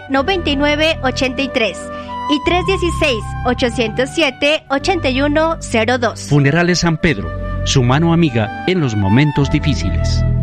9983 y 316-807-8102. Funerales San Pedro, su mano amiga en los momentos difíciles.